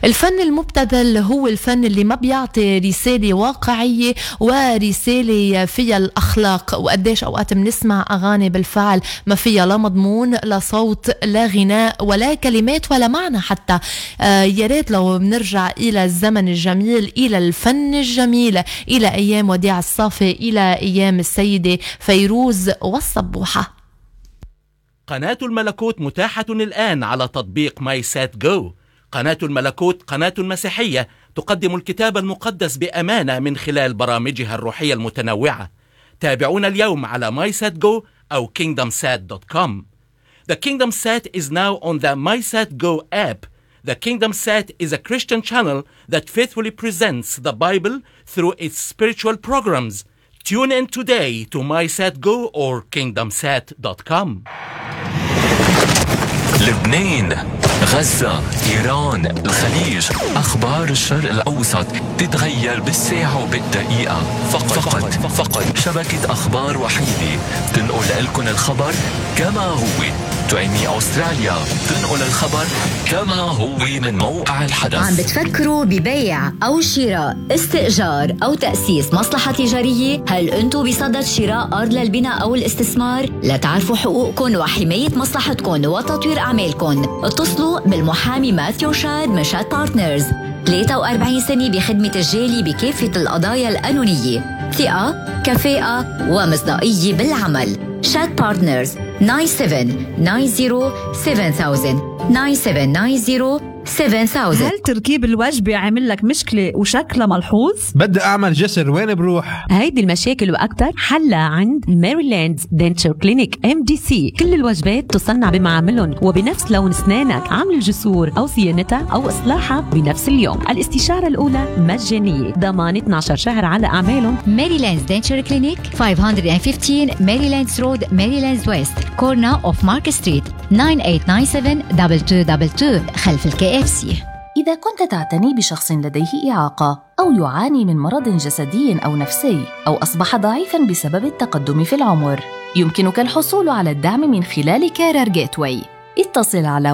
الفن المبتذل هو الفن اللي ما بيعطي رسالة واقعية ورسالة فيها الأخلاق. وقديش أوقات بنسمع أغاني بالفعل ما فيها لا مضمون لا صوت لا غناء ولا كلمات ولا معنى حتى. يا ريت لو بنرجع إلى الزمن الجميل، إلى الفن الجميل، إلى أيام وديع الصافي، إلى أيام السيدة فيروز والصبوحة. قناة الملكوت متاحة الآن على تطبيق ماي سات جو. قناة الملكوت قناة مسيحية تقدم الكتاب المقدس بأمانة من خلال برامجها الروحية المتنوعة. تابعونا اليوم على MySatGo أو KingdomSat.com. The KingdomSat is now on the MySatGo app. The KingdomSat is a Christian channel that faithfully presents the Bible through its spiritual programs. Tune in today to MySatGo or KingdomSat.com. لبنان، غزة، إيران، الخليج، أخبار الشرق الأوسط تتغير بالساعة وبالدقيقة. فقط شبكة أخبار وحيدة تنقل لكم الخبر كما هو. تعني أستراليا تنقل الخبر كما هو من موقع الحدث. عم بتفكروا ببيع أو شراء، استئجار أو تأسيس مصلحة تجارية؟ هل أنتوا بصدد شراء أرض للبناء أو الاستثمار؟ لتعرفوا حقوقكم وحماية مصلحتكم وتطوير أعمالكم، اتصلوا بالمحامي ماثيو شاد من شاد بارتنرز. 43 سنة بخدمة الجالي بكافة القضايا القانونية، ثقة، كفاءة ومصداقية بالعمل. شاد بارتنرز 97907000. هل تركيب الوجبة عامل لك مشكلة وشكلها ملحوظ؟ بدي أعمل جسر، وين بروح؟ هيدي المشاكل وأكتر حلها عند ميريلاند دنتشر كلينيك MDC. كل الوجبات تصنع بمعاملهم وبنفس لون أسنانك. عمل الجسور أو صيانتها أو إصلاحها بنفس اليوم. الاستشارة الأولى مجانية، ضمان 12 شهر على أعمالهم. ميريلاند دنتشر كلينيك 515 ميريلاند رود، ميريلاند ويست، كورنر أوف مارك ستريت، 98972222 خلف الKFC. إذا كنت تعتني بشخص لديه إعاقة أو يعاني من مرض جسدي أو نفسي أو أصبح ضعيفاً بسبب التقدم في العمر، يمكنك الحصول على الدعم من خلال كارير جيتواي. اتصل على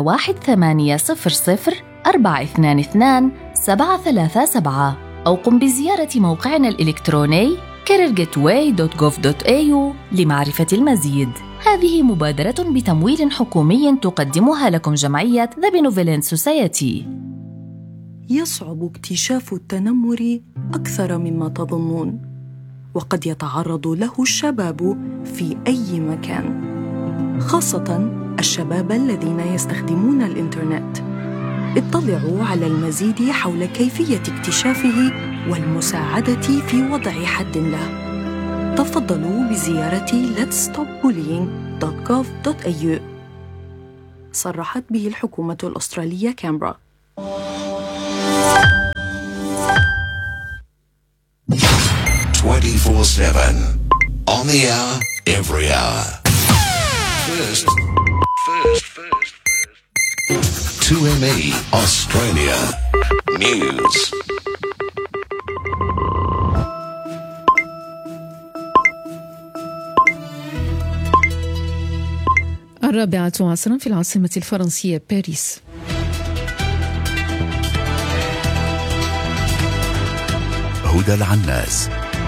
1800-422-737 أو قم بزيارة موقعنا الإلكتروني careergateway.gov.au لمعرفة المزيد. هذه مبادرة بتمويل حكومي تقدمها لكم جمعية The Benevolent Society. يصعب اكتشاف التنمر أكثر مما تظنون، وقد يتعرض له الشباب في أي مكان، خاصة الشباب الذين يستخدمون الإنترنت. اطلعوا على المزيد حول كيفية اكتشافه والمساعدة في وضع حد له. تفضلوا بزيارة letsstopbullying.gov.au. صرحت به الحكومة الأسترالية كامبرا. 24/7 on the hour, every hour. First 2ME Australia News. الرابعة عصرا في العاصمة الفرنسية باريس. هدى العناس.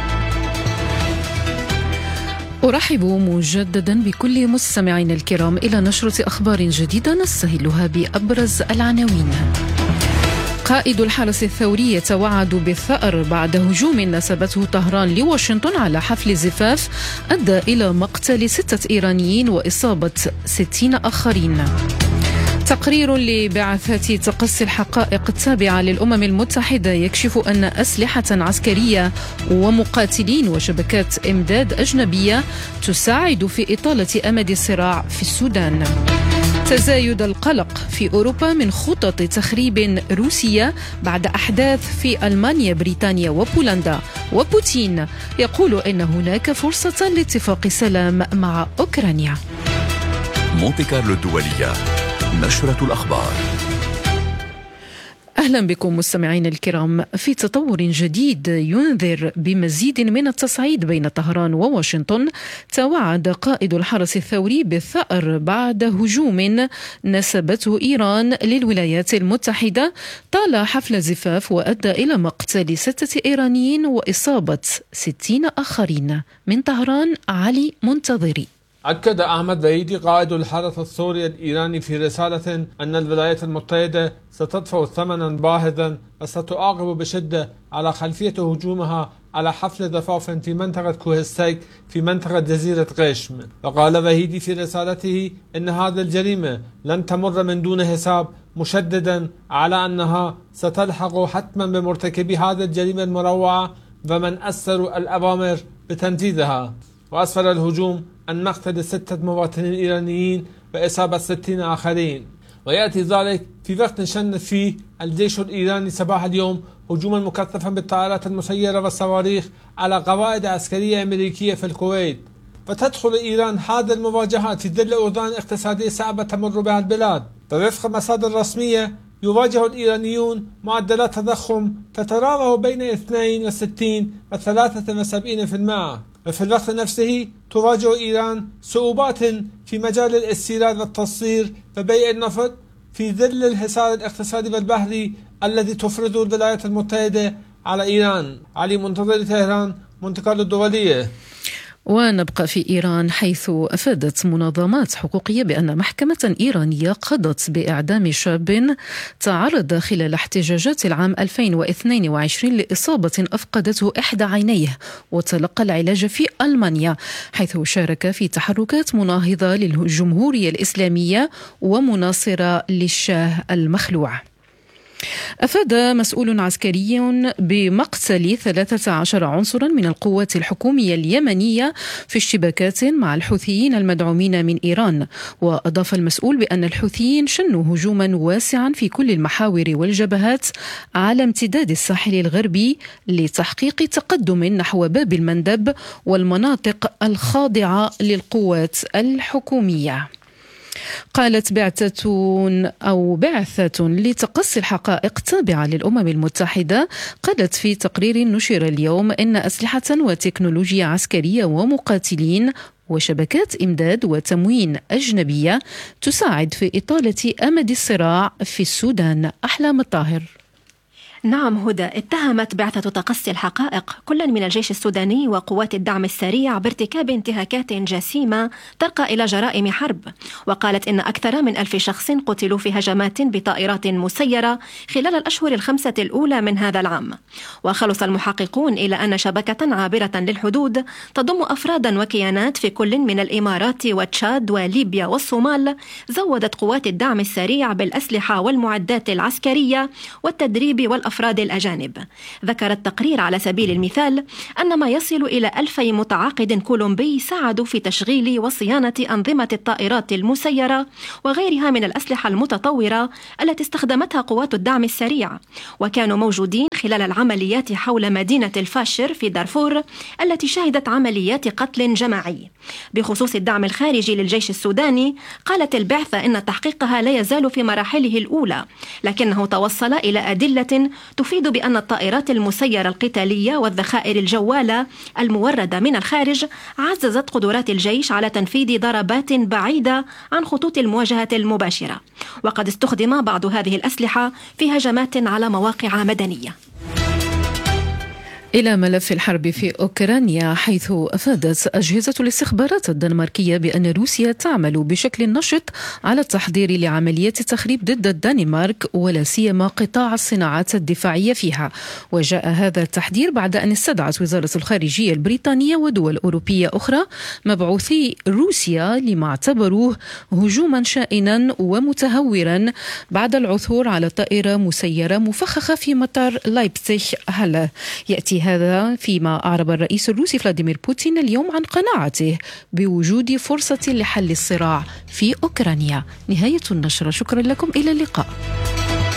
أرحب مجددا بكل مستمعين الكرام إلى نشرة أخبار جديدة نستهلها بأبرز العناوين. قائد الحرس الثوري يتوعد بالثأر بعد هجوم نسبته طهران لواشنطن على حفل زفاف أدى إلى مقتل 6 إيرانيين وإصابة 60 آخرين. تقرير لبعثات تقصي الحقائق التابعة للأمم المتحدة يكشف أن أسلحة عسكرية ومقاتلين وشبكات إمداد أجنبية تساعد في إطالة أمد الصراع في السودان. تزايد القلق في أوروبا من خطط تخريب روسية بعد أحداث في ألمانيا، بريطانيا وبولندا. وبوتين يقول إن هناك فرصة لاتفاق سلام مع أوكرانيا. مونتي كارلو الدولية، نشرة الأخبار. أهلا بكم مستمعين الكرام. في تطور جديد ينذر بمزيد من التصعيد بين طهران وواشنطن، توعد قائد الحرس الثوري بالثأر بعد هجوم نسبته إيران للولايات المتحدة طال حفل زفاف وأدى إلى مقتل 6 إيرانيين وإصابة 60 آخرين. من طهران علي منتظري. أكد أحمد زايدي قائد الحرس الثوري الإيراني في رسالة أن الولايات المتحدة ستدفع ثمنا باهظا وستعاقب بشدة على خلفية هجومها على حفل زفاف في منطقة كوهستيك في منطقة جزيرة قشم. وقال زايدي في رسالته أن هذه الجريمة لن تمر من دون حساب، مشددا على أنها ستلحق حتما بمرتكبي هذه الجريمة المروعة ومن أثروا الأوامر بتنفيذها. وأسفر الهجوم عن مقتل 6 مواطنين إيرانيين وإصابة 60 آخرين، ويأتي ذلك في وقت شن فيه الجيش الإيراني صباح اليوم هجوما مكثفا بالطائرات المسيرة والصواريخ على قواعد عسكرية أمريكية في الكويت. وتدخل إيران هذه المواجهات في ظل أوضاع اقتصادية صعبة تمر بها البلاد، ووفق مصادر رسمية يواجه الإيرانيون معدلات تضخم تتراوح بين 62 و 73%. وفي الوقت نفسه تواجه إيران صعوبات في مجال الاستيراد والتصدير وبيع النفط في ظل الحصار الاقتصادي والبحري الذي تفرضه الولايات المتحدة على إيران. علي منتظر، طهران، منتقل الدولية. ونبقى في إيران، حيث أفادت منظمات حقوقية بأن محكمة إيرانية قضت بإعدام شاب تعرض خلال احتجاجات العام 2022 لإصابة أفقدته إحدى عينيه وتلقى العلاج في ألمانيا، حيث شارك في تحركات مناهضة للجمهورية الإسلامية ومناصرة للشاه المخلوع. أفاد مسؤول عسكري بمقتل 13 عنصرا من القوات الحكومية اليمنية في اشتباكات مع الحوثيين المدعومين من إيران. وأضاف المسؤول بأن الحوثيين شنوا هجوما واسعا في كل المحاور والجبهات على امتداد الساحل الغربي لتحقيق تقدم نحو باب المندب والمناطق الخاضعة للقوات الحكومية. قالت بعثة لتقصي الحقائق تابعة للأمم المتحدة، قالت في تقرير نشر اليوم إن أسلحة وتكنولوجيا عسكرية ومقاتلين وشبكات إمداد وتموين أجنبية تساعد في إطالة أمد الصراع في السودان. أحلام الطاهر. نعم هدى، اتهمت بعثة تقصي الحقائق كلا من الجيش السوداني وقوات الدعم السريع بارتكاب انتهاكات جسيمة ترقى إلى جرائم حرب، وقالت إن أكثر من 1000 شخص قتلوا في هجمات بطائرات مسيرة خلال الأشهر 5 الأولى من هذا العام. وخلص المحققون إلى أن شبكة عابرة للحدود تضم أفرادا وكيانات في كل من الإمارات وتشاد وليبيا والصومال زودت قوات الدعم السريع بالأسلحة والمعدات العسكرية والتدريب والأفراد الأجانب. ذكر التقرير على سبيل المثال أن ما يصل إلى 1000 متعاقد كولومبي ساعدوا في تشغيل وصيانة أنظمة الطائرات المسيرة وغيرها من الأسلحة المتطورة التي استخدمتها قوات الدعم السريع، وكانوا موجودين خلال العمليات حول مدينة الفاشر في دارفور التي شهدت عمليات قتل جماعي. بخصوص الدعم الخارجي للجيش السوداني، قالت البعثة إن تحقيقها لا يزال في مراحله الأولى، لكنه توصل إلى أدلة تفيد بأن الطائرات المسيرة القتالية والذخائر الجوالة الموردة من الخارج عززت قدرات الجيش على تنفيذ ضربات بعيدة عن خطوط المواجهة المباشرة، وقد استخدم بعض هذه الأسلحة في هجمات على مواقع مدنية. إلى ملف الحرب في أوكرانيا، حيث أفادت أجهزة الاستخبارات الدنماركية بأن روسيا تعمل بشكل نشط على التحضير لعملية تخريب ضد الدنمارك ولا سيما قطاع الصناعات الدفاعية فيها. وجاء هذا التحذير بعد أن استدعت وزارة الخارجية البريطانية ودول أوروبية أخرى مبعوثي روسيا لما اعتبروه هجوما شائنا ومتهورا بعد العثور على طائرة مسيرة مفخخة في مطار لايبزيغ هالا. يأتي هذا فيما أعرب الرئيس الروسي فلاديمير بوتين اليوم عن قناعته بوجود فرصة لحل الصراع في أوكرانيا. نهاية النشرة، شكرا لكم، إلى اللقاء.